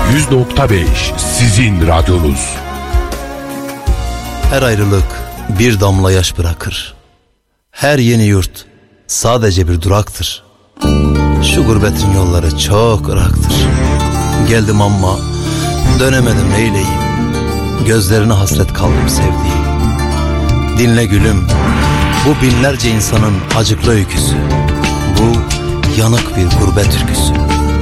100.5 sizin radyonuz. Her ayrılık bir damla yaş bırakır. Her yeni yurt sadece bir duraktır. Şu gurbetin yolları çok ıraktır. Geldim ama dönemedim neyleyim. Gözlerine hasret kaldım sevdiğim. Dinle gülüm, bu binlerce insanın acıklı öyküsü. Bu yanık bir gurbet türküsü.